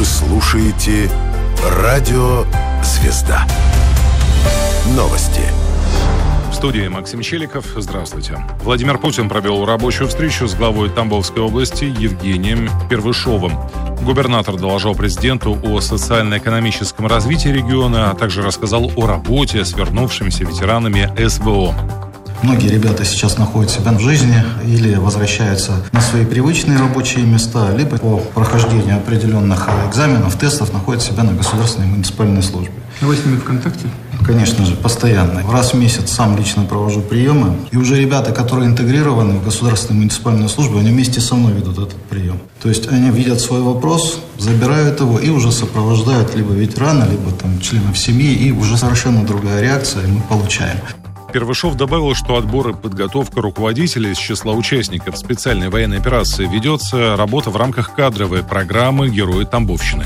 слушаете «Радио Звезда». Новости. В студии Максим Челиков. Здравствуйте. Владимир Путин провел рабочую встречу с главой Тамбовской области Евгением Первышовым. Губернатор доложил президенту о социально-экономическом развитии региона, а также рассказал о работе с вернувшимися ветеранами СВО. Многие ребята сейчас находят себя в жизни или возвращаются на свои привычные рабочие места, либо по прохождению определенных экзаменов, тестов находят себя на государственной муниципальной службе. Вы с ними в контакте? Конечно же, постоянно. Раз в месяц сам лично провожу приемы. И уже ребята, которые интегрированы в государственную муниципальную службу, они вместе со мной ведут этот прием. То есть они видят свой вопрос, забирают его и уже сопровождают либо ветерана, либо там членов семьи, и уже совершенно другая реакция мы получаем. Первышов добавил, что отбор и подготовка руководителей из числа участников специальной военной операции ведется работа в рамках кадровой программы «Герои Тамбовщины».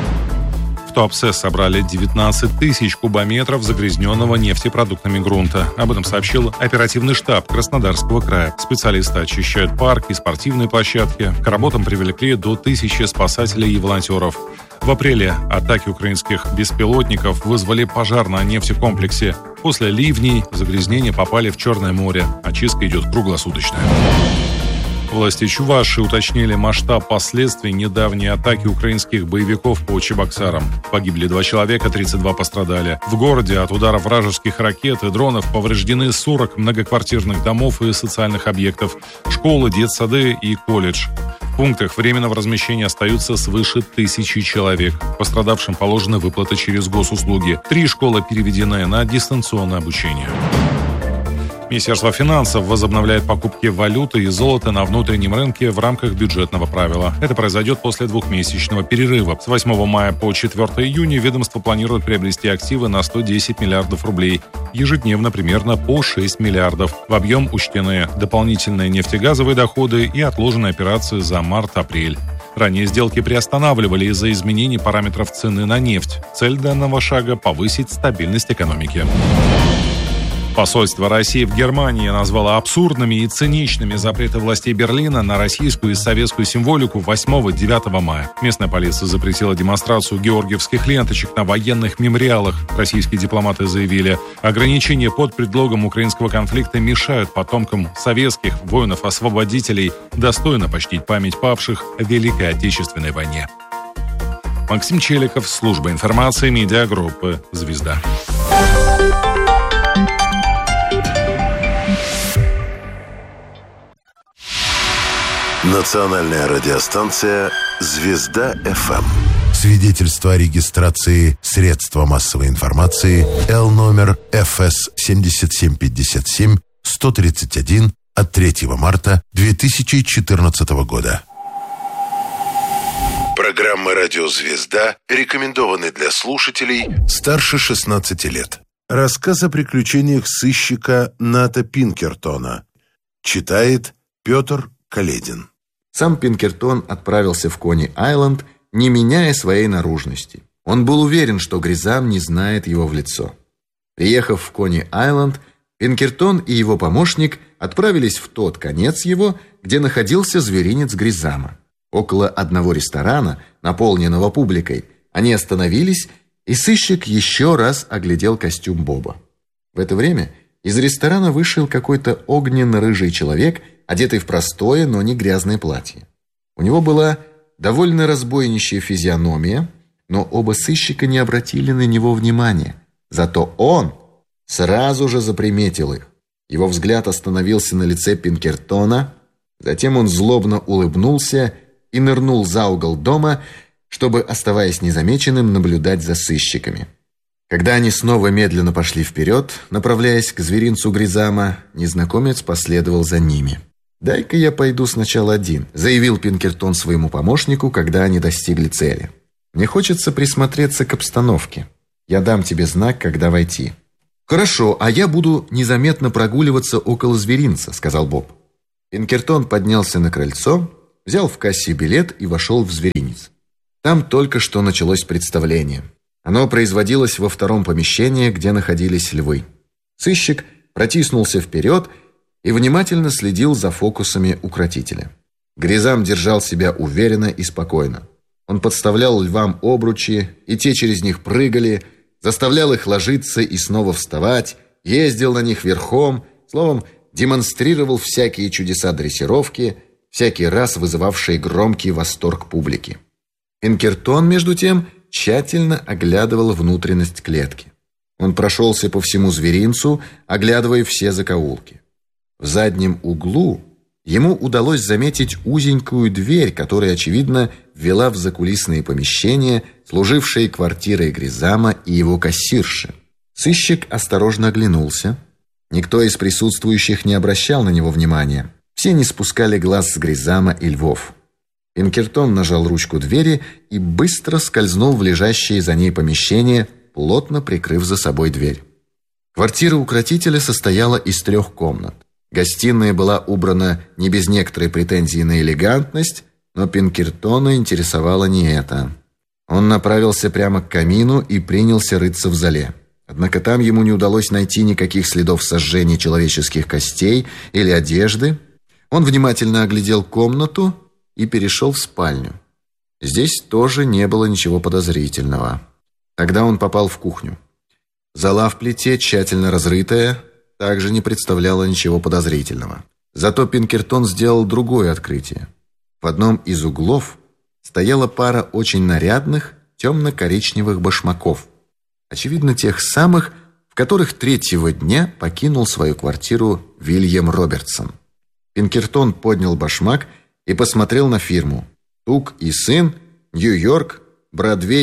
В Туапсе собрали 19 тысяч кубометров загрязненного нефтепродуктами грунта. Об этом сообщил оперативный штаб Краснодарского края. Специалисты очищают парк и спортивные площадки. К работам привлекли до 1000 спасателей и волонтеров. В апреле атаки украинских беспилотников вызвали пожар на нефтекомплексе. После ливней загрязнения попали в Черное море. Очистка идет круглосуточная. Власти Чувашии уточнили масштаб последствий недавней атаки украинских боевиков по Чебоксарам. Погибли 2 человека, 32 пострадали. В городе от ударов вражеских ракет и дронов повреждены 40 многоквартирных домов и социальных объектов, школы, детсады и колледж. В пунктах временного размещения остаются свыше 1000 человек. Пострадавшим положены выплаты через госуслуги. 3 школы переведены на дистанционное обучение. Министерство финансов возобновляет покупки валюты и золота на внутреннем рынке в рамках бюджетного правила. Это произойдет после 2-месячного перерыва. С 8 мая по 4 июня ведомство планирует приобрести активы на 110 миллиардов рублей. Ежедневно примерно по 6 миллиардов. В объем учтены дополнительные нефтегазовые доходы и отложенные операции за март-апрель. Ранее сделки приостанавливали из-за изменений параметров цены на нефть. Цель данного шага – повысить стабильность экономики. Посольство России в Германии назвало абсурдными и циничными запреты властей Берлина на российскую и советскую символику 8-9 мая. Местная полиция запретила демонстрацию георгиевских ленточек на военных мемориалах. Российские дипломаты заявили, ограничения под предлогом украинского конфликта мешают потомкам советских воинов-освободителей достойно почтить память павших в Великой Отечественной войне. Максим Челиков, служба информации медиагруппы «Звезда». Национальная радиостанция «Звезда-ФМ». Свидетельство о регистрации средства массовой информации Л номер ФС 7757-131 от 3 марта 2014 года. Программы «Радио Звезда» рекомендованы для слушателей старше 16 лет. Рассказ о приключениях сыщика Ната Пинкертона. Читает Петр Каледин. Сам Пинкертон отправился в Кони-Айленд, не меняя своей наружности. Он был уверен, что Гризам не знает его в лицо. Приехав в Кони-Айленд, Пинкертон и его помощник отправились в тот конец его, где находился зверинец Гризама. Около одного ресторана, наполненного публикой, они остановились, и сыщик еще раз оглядел костюм Боба. В это время из ресторана вышел какой-то огненно-рыжий человек, одетый в простое, но не грязное платье. У него была довольно разбойничья физиономия, но оба сыщика не обратили на него внимания. Зато он сразу же заприметил их. Его взгляд остановился на лице Пинкертона, затем он злобно улыбнулся и нырнул за угол дома, чтобы, оставаясь незамеченным, наблюдать за сыщиками. Когда они снова медленно пошли вперед, направляясь к зверинцу Гризама, незнакомец последовал за ними. «Дай-ка я пойду сначала один», — заявил Пинкертон своему помощнику, когда они достигли цели. «Мне хочется присмотреться к обстановке. Я дам тебе знак, когда войти». «Хорошо, а я буду незаметно прогуливаться около зверинца», — сказал Боб. Пинкертон поднялся на крыльцо, взял в кассе билет и вошел в зверинец. Там только что началось представление. Оно производилось во втором помещении, где находились львы. Сыщик протиснулся вперед и внимательно следил за фокусами укротителя. Гризам держал себя уверенно и спокойно. Он подставлял львам обручи, и те через них прыгали, заставлял их ложиться и снова вставать, ездил на них верхом, словом, демонстрировал всякие чудеса дрессировки, всякий раз вызывавшие громкий восторг публики. Пинкертон, между тем, тщательно оглядывал внутренность клетки. Он прошелся по всему зверинцу, оглядывая все закоулки. В заднем углу ему удалось заметить узенькую дверь, которая, очевидно, вела в закулисные помещения, служившие квартирой Гризама и его кассирши. Сыщик осторожно оглянулся. Никто из присутствующих не обращал на него внимания. Все не спускали глаз с Гризама и львов. Пинкертон нажал ручку двери и быстро скользнул в лежащее за ней помещение, плотно прикрыв за собой дверь. Квартира укротителя состояла из 3 комнат. Гостиная была убрана не без некоторой претензии на элегантность, но Пинкертона интересовало не это. Он направился прямо к камину и принялся рыться в золе. Однако там ему не удалось найти никаких следов сожжения человеческих костей или одежды. Он внимательно оглядел комнату и перешел в спальню. Здесь тоже не было ничего подозрительного. Тогда он попал в кухню. Зола в плите, тщательно разрытая, также не представляла ничего подозрительного. Зато Пинкертон сделал другое открытие. В одном из углов стояла пара очень нарядных темно-коричневых башмаков. Очевидно, тех самых, в которых 3-го дня покинул свою квартиру Вильям Робертсон. Пинкертон поднял башмак и посмотрел на фирму. «Тук и сын, Нью-Йорк, Бродвей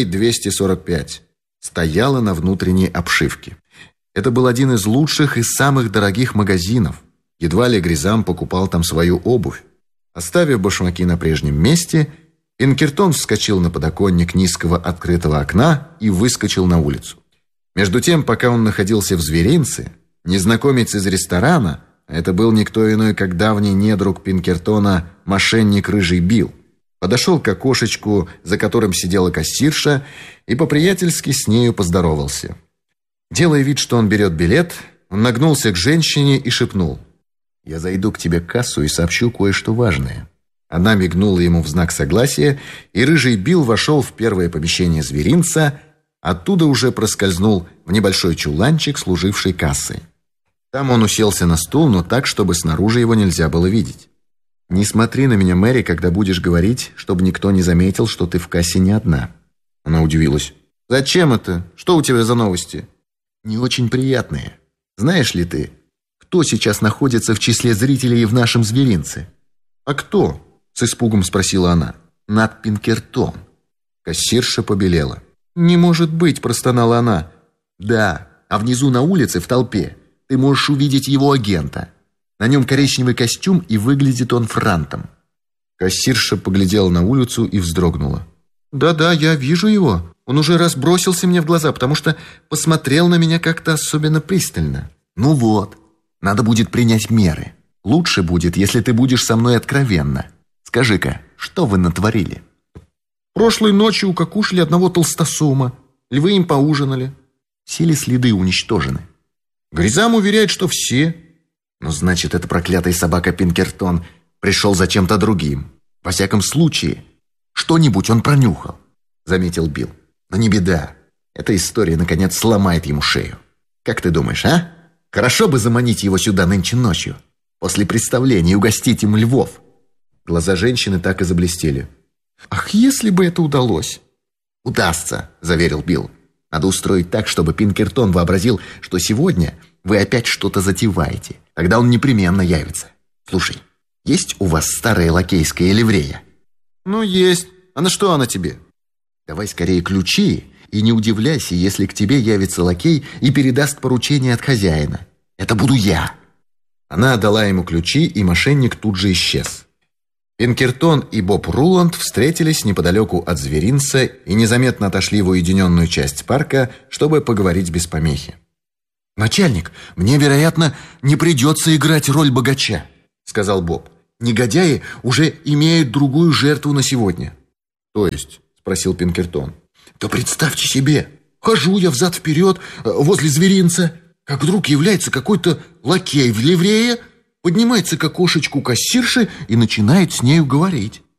245». Стояла на внутренней обшивке. Это был один из лучших и самых дорогих магазинов. Едва ли Гризам покупал там свою обувь. Оставив башмаки на прежнем месте, Пинкертон вскочил на подоконник низкого открытого окна и выскочил на улицу. Между тем, пока он находился в зверинце, незнакомец из ресторана, а это был никто иной, как давний недруг Пинкертона, мошенник Рыжий Билл, подошел к окошечку, за которым сидела кассирша, и по-приятельски с нею поздоровался. Делая вид, что он берет билет, он нагнулся к женщине и шепнул: «Я зайду к тебе к кассу и сообщу кое-что важное». Она мигнула ему в знак согласия, и Рыжий Билл вошел в первое помещение зверинца, оттуда уже проскользнул в небольшой чуланчик, служивший кассой. Там он уселся на стул, но так, чтобы снаружи его нельзя было видеть. «Не смотри на меня, Мэри, когда будешь говорить, чтобы никто не заметил, что ты в кассе не одна». Она удивилась. «Зачем это? Что у тебя за новости?» «Не очень приятные. Знаешь ли ты, кто сейчас находится в числе зрителей в нашем зверинце?» «А кто?» — с испугом спросила она. «Нат Пинкертон». Кассирша побелела. «Не может быть», — простонала она. «Да, а внизу на улице, в толпе, ты можешь увидеть его агента. На нем коричневый костюм, и выглядит он франтом». Кассирша поглядела на улицу и вздрогнула. «Да-да, я вижу его. Он уже раз бросился мне в глаза, потому что посмотрел на меня как-то особенно пристально. Ну вот, надо будет принять меры. Лучше будет, если ты будешь со мной откровенна. Скажи-ка, что вы натворили?» «Прошлой ночью укокушали одного толстосума. Львы им поужинали. Все ли следы уничтожены?» «Гризам уверяет, что все». «Ну, значит, эта проклятая собака Пинкертон пришел за чем-то другим. Во всяком случае, что-нибудь он пронюхал», — заметил Билл. «Но не беда. Эта история, наконец, сломает ему шею. Как ты думаешь, а? Хорошо бы заманить его сюда нынче ночью, после представления, и угостить им львов». Глаза женщины так и заблестели. «Ах, если бы это удалось!» «Удастся», — заверил Билл. «Надо устроить так, чтобы Пинкертон вообразил, что сегодня вы опять что-то затеваете. Тогда он непременно явится. Слушай, есть у вас старая лакейская ливрея?» «Ну, есть. А на что она тебе?» «Давай скорее ключи, и не удивляйся, если к тебе явится лакей и передаст поручение от хозяина. Это буду я». Она отдала ему ключи, и мошенник тут же исчез. Пинкертон и Боб Руланд встретились неподалеку от зверинца и незаметно отошли в уединенную часть парка, чтобы поговорить без помехи. «Начальник, мне, вероятно, не придется играть роль богача», — сказал Боб. «Негодяи уже имеют другую жертву на сегодня». «То есть?» — спросил Пинкертон. «Да представьте себе, хожу я взад-вперед возле зверинца, как вдруг является какой-то лакей в ливрее, поднимается к окошечку кассирши и начинает с нею говорить.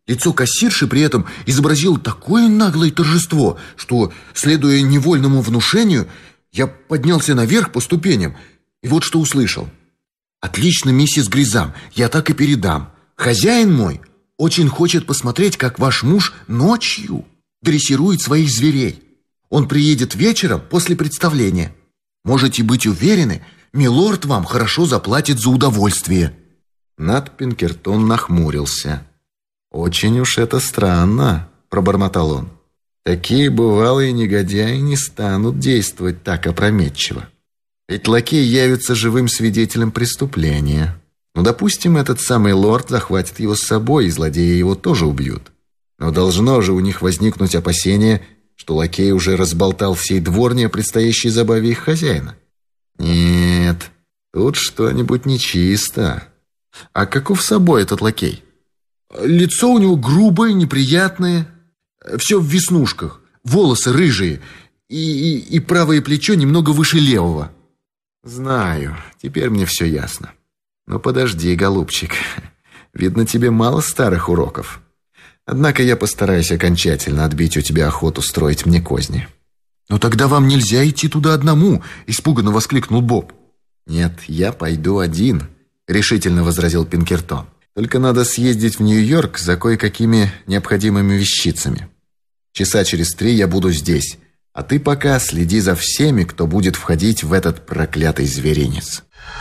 Лицо кассирши при этом изобразило такое наглое торжество, что, следуя невольному внушению, я поднялся наверх по ступеням и вот что услышал. «Отлично, миссис Гризам, я так и передам. Хозяин мой очень хочет посмотреть, как ваш муж ночью дрессирует своих зверей. Он приедет вечером после представления. Можете быть уверены, милорд вам хорошо заплатит за удовольствие». Нат Пинкертон нахмурился. «Очень уж это странно», — пробормотал он. «Такие бывалые негодяи не станут действовать так опрометчиво. Ведь лакей явится живым свидетелем преступления. Ну, допустим, этот самый лорд захватит его с собой, и злодеи его тоже убьют. Но должно же у них возникнуть опасение, что лакей уже разболтал всей дворне о предстоящей забаве их хозяина. Нет, тут что-нибудь нечисто. А каков собой этот лакей? Лицо у него грубое, неприятное, все в веснушках, волосы рыжие и правое плечо немного выше левого. Знаю, теперь мне все ясно. Но подожди, голубчик, видно, тебе мало старых уроков. Однако я постараюсь окончательно отбить у тебя охоту строить мне козни». «Но тогда вам нельзя идти туда одному», — испуганно воскликнул Боб. «Нет, я пойду один», — решительно возразил Пинкертон. «Только надо съездить в Нью-Йорк за кое-какими необходимыми вещицами. Часа через 3 я буду здесь, а ты пока следи за всеми, кто будет входить в этот проклятый зверинец».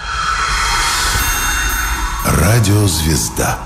Радиозвезда.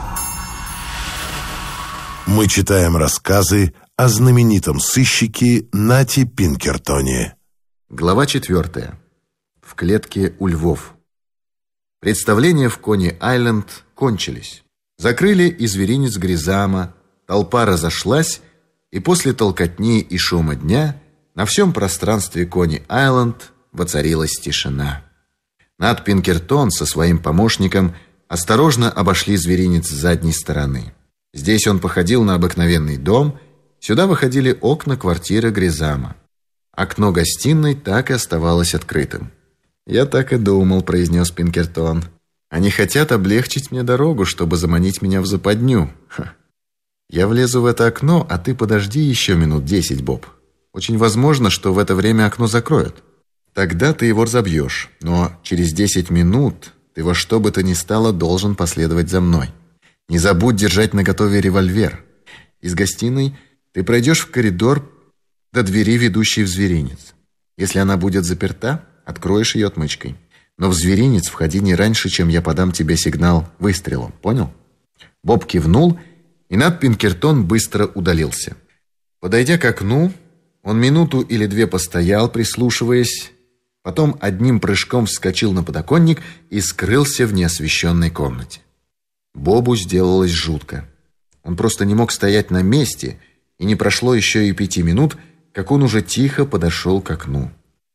Мы читаем рассказы о знаменитом сыщике Нате Пинкертоне. Глава 4. В клетке у львов. Представления в Кони-Айленд кончились. Закрыли и зверинец Гризама, толпа разошлась, и после толкотни и шума дня на всем пространстве Кони-Айленд воцарилась тишина. Нат Пинкертон со своим помощником осторожно обошли зверинец с задней стороны. Здесь он походил на обыкновенный дом, сюда выходили окна квартиры Гризама. Окно гостиной так и оставалось открытым. «Я так и думал», — произнес Пинкертон. «Они хотят облегчить мне дорогу, чтобы заманить меня в западню. Ха. Я влезу в это окно, а ты подожди еще минут 10, Боб. Очень возможно, что в это время окно закроют. Тогда ты его разобьешь, но через 10 минут ты во что бы то ни стало должен последовать за мной. Не забудь держать наготове револьвер. Из гостиной ты пройдешь в коридор до двери, ведущей в зверинец. Если она будет заперта, откроешь ее отмычкой. Но в зверинец входи не раньше, чем я подам тебе сигнал выстрелом. Понял?» Боб кивнул, и Нат Пинкертон быстро удалился. Подойдя к окну, он минуту или 2 постоял, прислушиваясь, потом одним прыжком вскочил на подоконник и скрылся в неосвещенной комнате. Бобу сделалось жутко. Он просто не мог стоять на месте, и не прошло еще и 5 минут, как он уже тихо подошел к окну.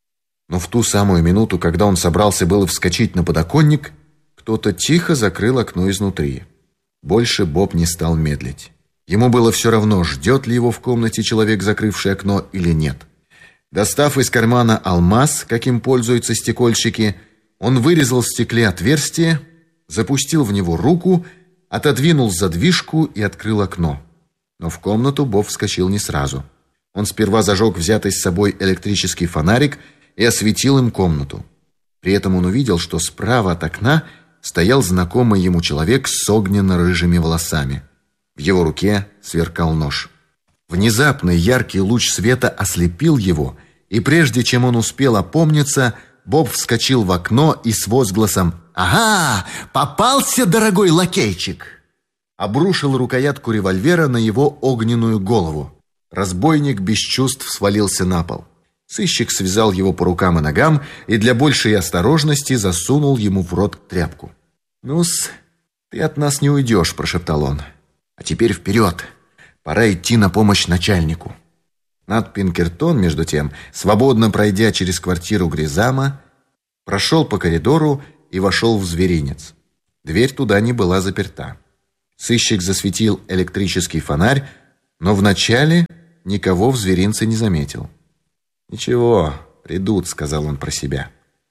Но в ту самую минуту, когда он собрался было вскочить на подоконник, кто-то тихо закрыл окно изнутри. Больше Боб не стал медлить. Ему было все равно, ждет ли его в комнате человек, закрывший окно, или нет. Достав из кармана алмаз, каким пользуются стекольщики, он вырезал в стекле отверстие, запустил в него руку, отодвинул задвижку и открыл окно. Но в комнату Боб вскочил не сразу. Он сперва зажег взятый с собой электрический фонарик и осветил им комнату. При этом он увидел, что справа от окна стоял знакомый ему человек с огненно-рыжими волосами. В его руке сверкал нож. Внезапно яркий луч света ослепил его, и прежде чем он успел опомниться, Боб вскочил в окно и с возгласом «Ага! Попался, дорогой лакейчик!» обрушил рукоятку револьвера на его огненную голову. Разбойник без чувств свалился на пол. Сыщик связал его по рукам и ногам и для большей осторожности засунул ему в рот тряпку. «Ну-с, ты от нас не уйдешь», – прошептал он. «А теперь вперед! Пора идти на помощь начальнику». Нат Пинкертон, между тем, свободно пройдя через квартиру Гризама, прошел по коридору и вошел в зверинец. Дверь туда не была заперта. Сыщик засветил электрический фонарь, но вначале никого в зверинце не заметил. «Ничего, придут», — сказал он про себя.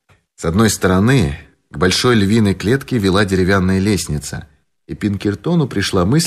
С одной стороны к большой львиной клетке вела деревянная лестница, и Пинкертону пришла мысль,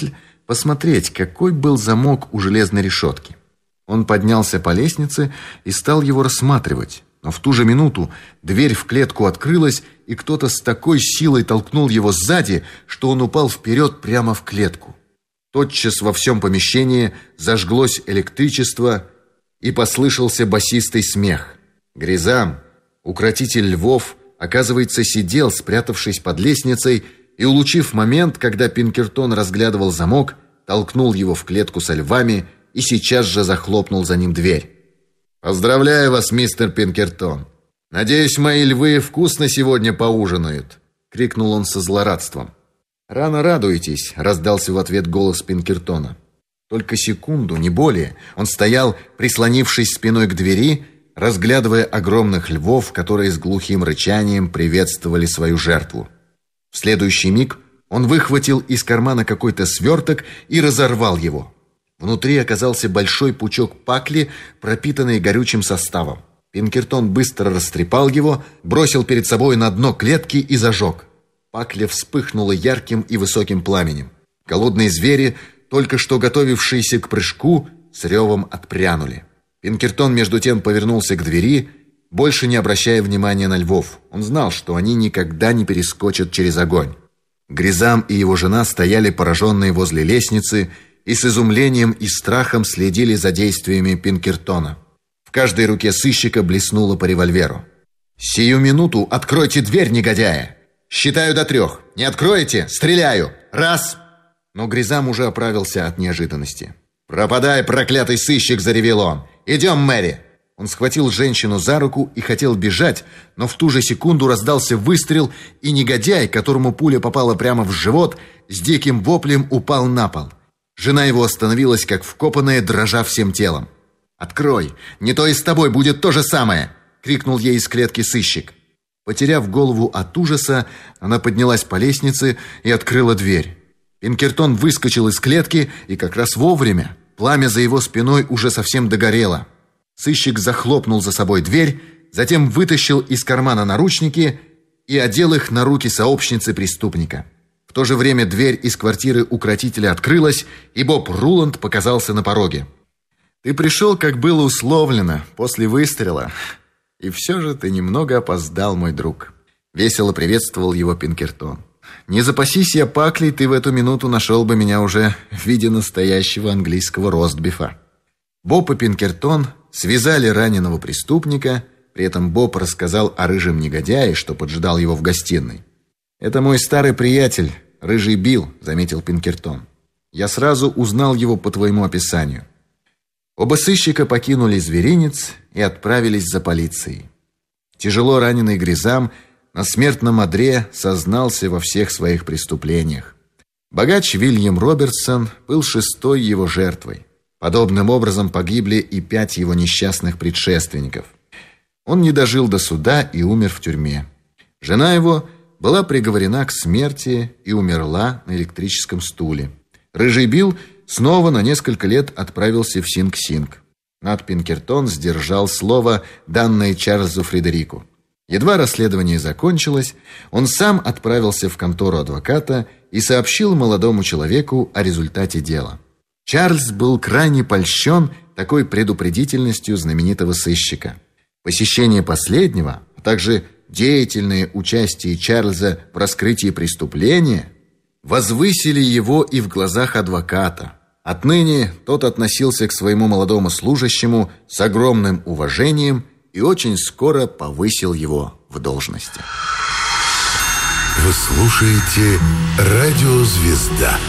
посмотреть, какой был замок у железной решетки. Он поднялся по лестнице и стал его рассматривать. Но в ту же минуту дверь в клетку открылась, и кто-то с такой силой толкнул его сзади, что он упал вперед прямо в клетку. Тотчас во всем помещении зажглось электричество, и послышался басистый смех. Гризам, укротитель львов, оказывается, сидел, спрятавшись под лестницей, и, улучив момент, когда Пинкертон разглядывал замок, толкнул его в клетку со львами и сейчас же захлопнул за ним дверь. «Поздравляю вас, мистер Пинкертон! Надеюсь, мои львы вкусно сегодня поужинают!» — крикнул он со злорадством. «Рано радуетесь!» — раздался в ответ голос Пинкертона. Только секунду, не более, он стоял, прислонившись спиной к двери, разглядывая огромных львов, которые с глухим рычанием приветствовали свою жертву. В следующий миг он выхватил из кармана какой-то сверток и разорвал его. Внутри оказался большой пучок пакли, пропитанный горючим составом. Пинкертон быстро растрепал его, бросил перед собой на дно клетки и зажег. Пакля вспыхнула ярким и высоким пламенем. Голодные звери, только что готовившиеся к прыжку, с ревом отпрянули. Пинкертон между тем повернулся к двери, больше не обращая внимания на львов. Он знал, что они никогда не перескочат через огонь. Гризам и его жена стояли пораженные возле лестницы и с изумлением и страхом следили за действиями Пинкертона. В каждой руке сыщика блеснуло по револьверу. «Сию минуту откройте дверь, негодяя! Считаю до 3. Не откроете? Стреляю! 1!» Но Гризам уже оправился от неожиданности. «Пропадай, проклятый сыщик!» — заревел он. «Идем, Мэри!» Он схватил женщину за руку и хотел бежать, но в ту же секунду раздался выстрел, и негодяй, которому пуля попала прямо в живот, с диким воплем упал на пол. Жена его остановилась, как вкопанная, дрожа всем телом. «Открой! Не то и с тобой будет то же самое!» — крикнул ей из клетки сыщик. Потеряв голову от ужаса, она поднялась по лестнице и открыла дверь. Пинкертон выскочил из клетки, и как раз вовремя. Пламя за его спиной уже совсем догорело. Сыщик захлопнул за собой дверь, затем вытащил из кармана наручники и одел их на руки сообщницы преступника. В то же время дверь из квартиры укротителя открылась, и Боб Руланд показался на пороге. «Ты пришел, как было условлено, после выстрела. И все же ты немного опоздал, мой друг», — весело приветствовал его Пинкертон. «Не запасись я паклей, ты в эту минуту нашел бы меня уже в виде настоящего английского ростбифа». Боб и Пинкертон связали раненого преступника, при этом Боб рассказал о рыжем негодяе, что поджидал его в гостиной. «Это мой старый приятель, рыжий Билл», — заметил Пинкертон. «Я сразу узнал его по твоему описанию». Оба сыщика покинули зверинец и отправились за полицией. Тяжело раненый Гризам на смертном одре сознался во всех своих преступлениях. Богач Вильям Робертсон был 6-й его жертвой. Подобным образом погибли и 5 его несчастных предшественников. Он не дожил до суда и умер в тюрьме. Жена его была приговорена к смерти и умерла на электрическом стуле. Рыжий Билл снова на несколько лет отправился в Синг-Синг. Нат Пинкертон сдержал слово, данное Чарльзу Фредерику. Едва расследование закончилось, он сам отправился в контору адвоката и сообщил молодому человеку о результате дела. Чарльз был крайне польщен такой предупредительностью знаменитого сыщика. Посещение последнего, а также деятельное участие Чарльза в раскрытии преступления возвысили его и в глазах адвоката. Отныне тот относился к своему молодому служащему с огромным уважением и очень скоро повысил его в должности. Вы слушаете «Радио Звезда».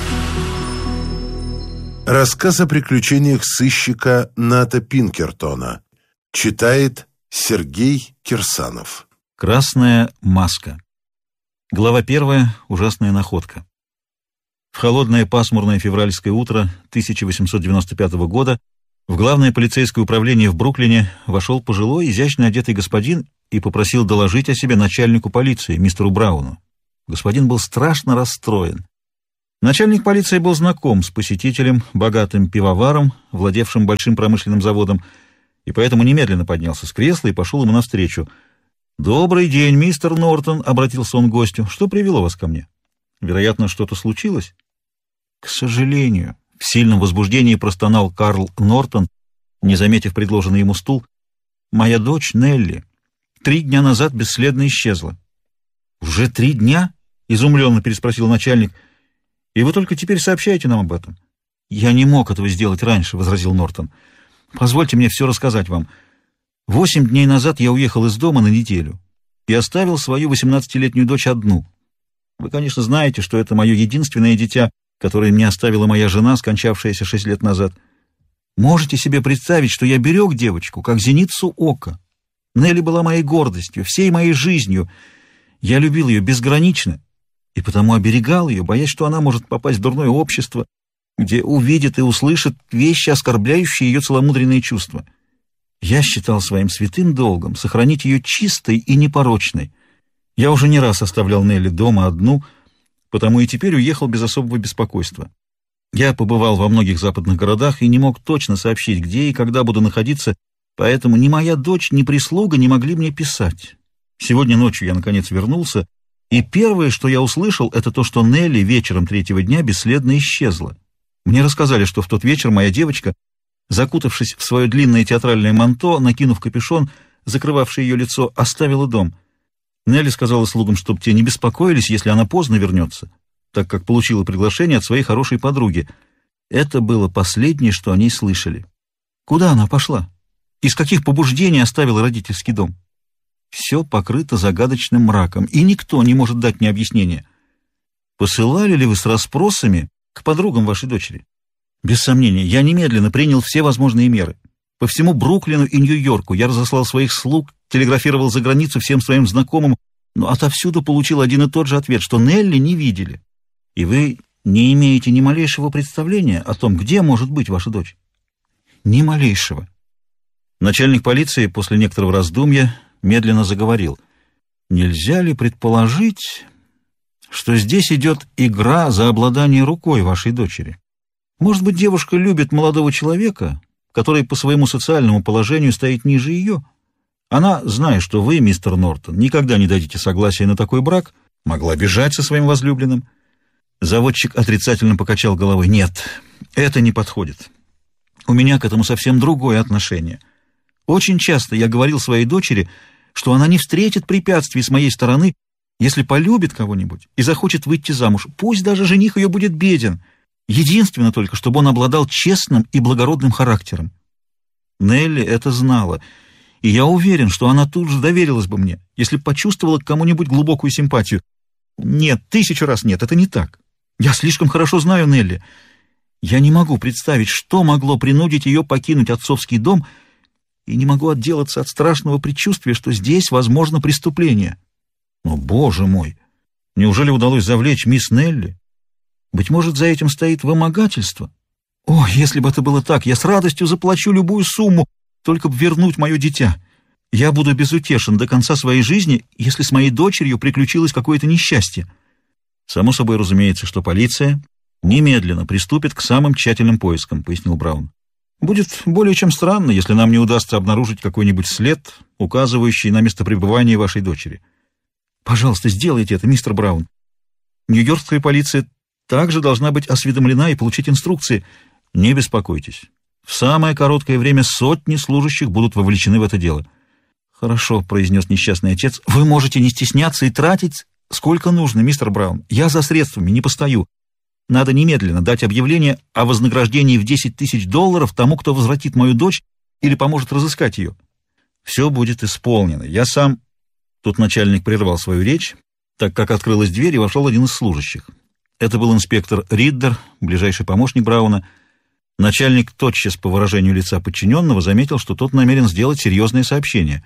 Рассказ о приключениях сыщика Ната Пинкертона. Читает Сергей Кирсанов. Красная маска. Глава 1. Ужасная находка. В холодное пасмурное февральское утро 1895 года в главное полицейское управление в Бруклине вошел пожилой, изящно одетый господин и попросил доложить о себе начальнику полиции, мистеру Брауну. Господин был страшно расстроен. Начальник полиции был знаком с посетителем, богатым пивоваром, владевшим большим промышленным заводом, и поэтому немедленно поднялся с кресла и пошел ему навстречу. «Добрый день, мистер Нортон», — обратился он к гостю. «Что привело вас ко мне? Вероятно, что-то случилось?» К сожалению, в сильном возбуждении простонал Карл Нортон, не заметив предложенный ему стул. Моя дочь Нелли 3 дня назад бесследно исчезла. Уже 3 дня? Изумленно переспросил начальник. И вы только теперь сообщаете нам об этом? Я не мог этого сделать раньше, возразил Нортон. Позвольте мне все рассказать вам. 8 дней назад я уехал из дома на неделю и оставил свою 18-летнюю дочь одну. Вы, конечно, знаете, что это мое единственное дитя, которое мне оставила моя жена, скончавшаяся 6 лет назад. Можете себе представить, что я берег девочку, как зеницу ока. Нелли была моей гордостью, всей моей жизнью. Я любил ее безгранично и потому оберегал ее, боясь, что она может попасть в дурное общество, где увидит и услышит вещи, оскорбляющие ее целомудренные чувства. Я считал своим святым долгом сохранить ее чистой и непорочной. Я уже не раз оставлял Нелли дома одну, потому и теперь уехал без особого беспокойства. Я побывал во многих западных городах и не мог точно сообщить, где и когда буду находиться, поэтому ни моя дочь, ни прислуга не могли мне писать. Сегодня ночью я, наконец, вернулся, и первое, что я услышал, это то, что Нелли вечером 3-го дня бесследно исчезла. Мне рассказали, что в тот вечер моя девочка, закутавшись в свое длинное театральное манто, накинув капюшон, закрывавший ее лицо, оставила дом. Нелли сказала слугам, чтобы те не беспокоились, если она поздно вернется, так как получила приглашение от своей хорошей подруги. Это было последнее, что о ней слышали. Куда она пошла? Из каких побуждений оставила родительский дом? Все покрыто загадочным мраком, и никто не может дать мне объяснения. Посылали ли вы с расспросами к подругам вашей дочери? Без сомнения, я немедленно принял все возможные меры. По всему Бруклину и Нью-Йорку я разослал своих слуг, телеграфировал за границу всем своим знакомым, но отовсюду получил один и тот же ответ, что Нелли не видели. И вы не имеете ни малейшего представления о том, где может быть ваша дочь? Ни малейшего. Начальник полиции после некоторого раздумья медленно заговорил. Нельзя ли предположить, что здесь идет игра за обладание рукой вашей дочери? Может быть, девушка любит молодого человека, который по своему социальному положению стоит ниже ее? Она, зная, что вы, мистер Нортон, никогда не дадите согласия на такой брак, могла бежать со своим возлюбленным. Заводчик отрицательно покачал головой. Нет, это не подходит. У меня к этому совсем другое отношение. Очень часто я говорил своей дочери, что она не встретит препятствий с моей стороны, если полюбит кого-нибудь и захочет выйти замуж. Пусть даже жених ее будет беден. Единственное только, чтобы он обладал честным и благородным характером. Нелли это знала, и я уверен, что она тут же доверилась бы мне, если почувствовала к кому-нибудь глубокую симпатию. Нет, 1000 раз нет, это не так. Я слишком хорошо знаю Нелли. Я не могу представить, что могло принудить ее покинуть отцовский дом, и не могу отделаться от страшного предчувствия, что здесь возможно преступление. Но, боже мой, неужели удалось завлечь мисс Нелли? Быть может, за этим стоит вымогательство? О, если бы это было так, я с радостью заплачу любую сумму, только бы вернуть мое дитя. Я буду безутешен до конца своей жизни, если с моей дочерью приключилось какое-то несчастье. Само собой разумеется, что полиция немедленно приступит к самым тщательным поискам, пояснил Браун. Будет более чем странно, если нам не удастся обнаружить какой-нибудь след, указывающий на местопребывание вашей дочери. Пожалуйста, сделайте это, мистер Браун. Нью-Йоркская полиция также должна быть осведомлена и получить инструкции. Не беспокойтесь. В самое короткое время сотни служащих будут вовлечены в это дело. Хорошо, произнес несчастный отец. Вы можете не стесняться и тратить сколько нужно, мистер Браун. Я за средствами не постою. Надо немедленно дать объявление о вознаграждении в $10 000 тому, кто возвратит мою дочь или поможет разыскать ее. Все будет исполнено. Я сам... Тут начальник прервал свою речь, так как открылась дверь и вошел один из служащих. Это был инспектор Риддер, ближайший помощник Брауна. Начальник тотчас по выражению лица подчиненного заметил, что тот намерен сделать серьезное сообщение.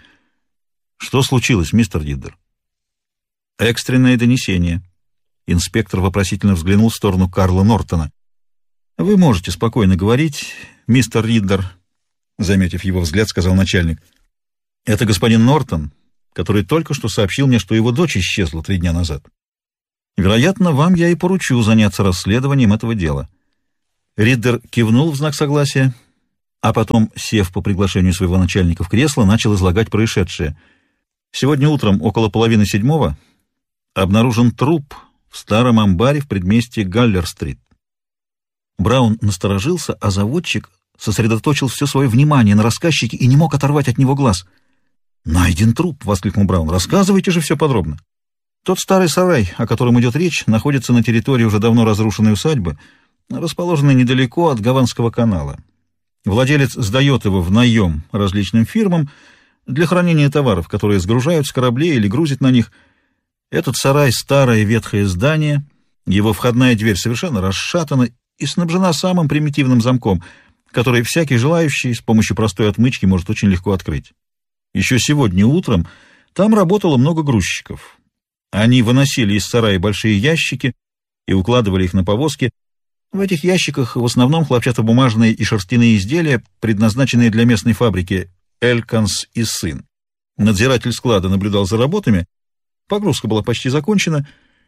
Что случилось, мистер Риддер? Экстренное донесение. Инспектор вопросительно взглянул в сторону Карла Нортона. «Вы можете спокойно говорить, мистер Риддер», заметив его взгляд, сказал начальник. «Это господин Нортон, который только что сообщил мне, что его дочь исчезла 3 дня назад. Вероятно, вам я и поручу заняться расследованием этого дела». Риддер кивнул в знак согласия, а потом, сев по приглашению своего начальника в кресло, начал излагать происшедшее. «Сегодня утром, около 6:30, обнаружен труп в старом амбаре в предместье Галлер-стрит. Браун насторожился, а заводчик сосредоточил все свое внимание на рассказчике и не мог оторвать от него глаз. «Найден труп!» — воскликнул Браун. «Рассказывайте же все подробно». Тот старый сарай, о котором идет речь, находится на территории уже давно разрушенной усадьбы, расположенной недалеко от Гаванского канала. Владелец сдает его в наем различным фирмам для хранения товаров, которые сгружают с кораблей или грузят на них. Этот сарай — старое ветхое здание, его входная дверь совершенно расшатана и снабжена самым примитивным замком, который всякий желающий с помощью простой отмычки может очень легко открыть. Еще сегодня утром там работало много грузчиков. Они выносили из сарая большие ящики и укладывали их на повозки. В этих ящиках в основном хлопчатобумажные и шерстяные изделия, предназначенные для местной фабрики «Эльканс и сын». Надзиратель склада наблюдал за работами, погрузка была почти закончена,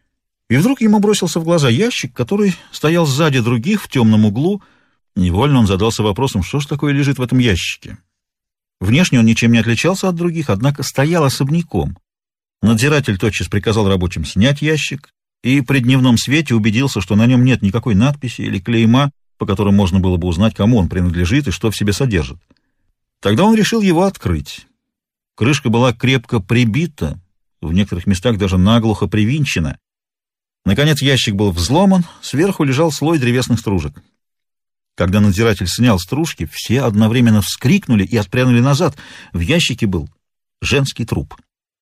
и вдруг ему бросился в глаза ящик, который стоял сзади других в темном углу. Невольно он задался вопросом, что ж такое лежит в этом ящике. Внешне он ничем не отличался от других, однако стоял особняком. Надзиратель тотчас приказал рабочим снять ящик и при дневном свете убедился, что на нем нет никакой надписи или клейма, по которым можно было бы узнать, кому он принадлежит и что в себе содержит. Тогда он решил его открыть. Крышка была крепко прибита, в некоторых местах даже наглухо привинчена. Наконец ящик был взломан, сверху лежал слой древесных стружек. Когда надзиратель снял стружки, все одновременно вскрикнули и отпрянули назад. В ящике был женский труп.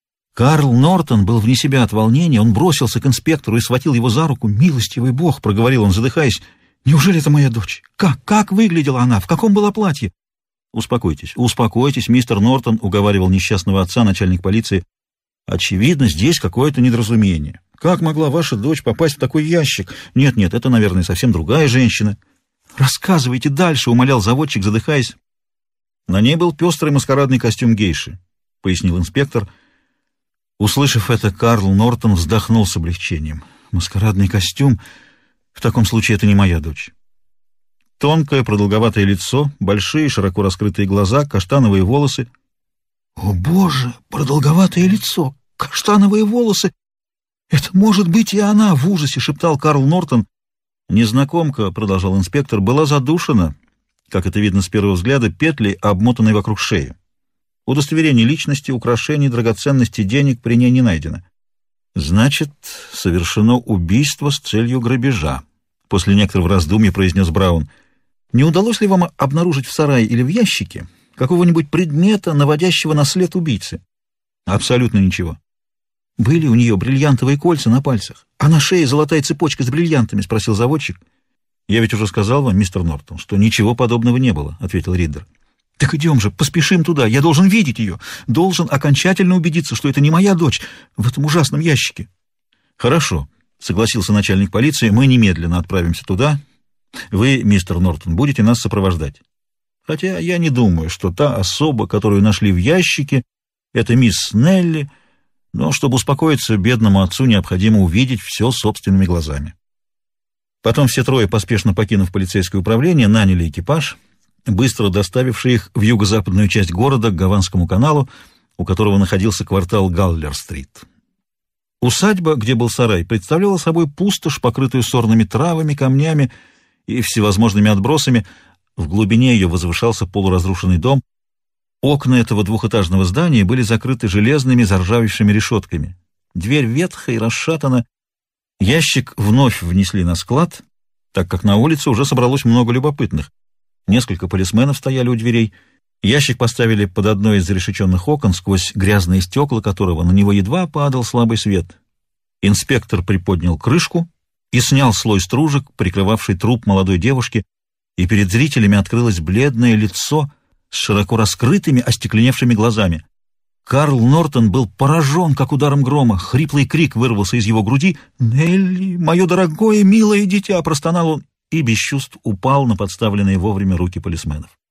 Карл Нортон был вне себя от волнения, он бросился к инспектору и схватил его за руку. «Милостивый Бог!» — проговорил он, задыхаясь. «Неужели это моя дочь? Как выглядела она? В каком было платье?» «Успокойтесь, успокойтесь, мистер Нортон», — уговаривал несчастного отца начальник полиции. «Очевидно, здесь какое-то недоразумение. Как могла ваша дочь попасть в такой ящик? Нет, это, наверное, совсем другая женщина». «Рассказывайте дальше», — умолял заводчик, задыхаясь. «На ней был пестрый маскарадный костюм гейши», — пояснил инспектор. Услышав это, Карл Нортон вздохнул с облегчением. «Маскарадный костюм? В таком случае это не моя дочь». Тонкое, продолговатое лицо, большие, широко раскрытые глаза, каштановые волосы. «О, Боже! Продолговатое лицо! Каштановые волосы! Это может быть и она!» — в ужасе шептал Карл Нортон. «Незнакомка, — продолжал инспектор, — была задушена, как это видно с первого взгляда, петлей, обмотанной вокруг шеи. Удостоверений личности, украшений, драгоценностей, денег при ней не найдено. Значит, совершено убийство с целью грабежа», — после некоторого раздумья произнес Браун. «Не удалось ли вам обнаружить в сарае или в ящике какого-нибудь предмета, наводящего на след убийцы?» «Абсолютно ничего». «Были у нее бриллиантовые кольца на пальцах, а на шее золотая цепочка с бриллиантами?» — спросил заводчик. «Я ведь уже сказал вам, мистер Нортон, что ничего подобного не было», — ответил Риддер. «Так идем же, поспешим туда. Я должен видеть ее. Должен окончательно убедиться, что это не моя дочь в этом ужасном ящике». «Хорошо», — согласился начальник полиции. «Мы немедленно отправимся туда. Вы, мистер Нортон, будете нас сопровождать. Хотя я не думаю, что та особа, которую нашли в ящике, это мисс Нелли, но чтобы успокоиться, бедному отцу необходимо увидеть все собственными глазами». Потом все трое, поспешно покинув полицейское управление, наняли экипаж, быстро доставивший их в юго-западную часть города, к Гаванскому каналу, у которого находился квартал Галлер-стрит. Усадьба, где был сарай, представляла собой пустошь, покрытую сорными травами, камнями и всевозможными отбросами. В глубине ее возвышался полуразрушенный дом. Окна этого двухэтажного здания были закрыты железными заржавевшими решетками. Дверь ветхая и расшатана. Ящик вновь внесли на склад, так как на улице уже собралось много любопытных. Несколько полисменов стояли у дверей. Ящик поставили под одно из зарешеченных окон, сквозь грязные стекла которого на него едва падал слабый свет. Инспектор приподнял крышку и снял слой стружек, прикрывавший труп молодой девушки, и перед зрителями открылось бледное лицо с широко раскрытыми, остекленевшими глазами. Карл Нортон был поражен, как ударом грома. Хриплый крик вырвался из его груди. «Нелли, мое дорогое, милое дитя!» — простонал он и без чувств упал на подставленные вовремя руки полисменов.